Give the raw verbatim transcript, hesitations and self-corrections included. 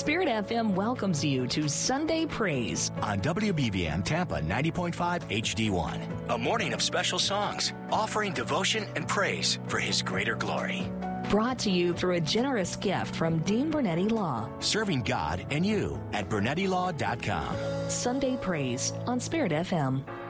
Spirit F M welcomes you to Sunday Praise on W B V M Tampa ninety point five H D one. A morning of special songs, offering devotion and praise for His greater glory. Brought to you through a generous gift from Dean Bernetti Law. Serving God and you at Bernetti Law dot com. Sunday Praise on Spirit F M.